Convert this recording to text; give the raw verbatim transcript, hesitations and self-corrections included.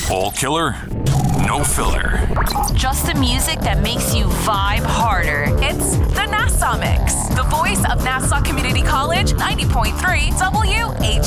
All killer, no filler. Just the music that makes you vibe harder. It's the Nassau Mix, the voice of Nassau Community College, ninety point three W H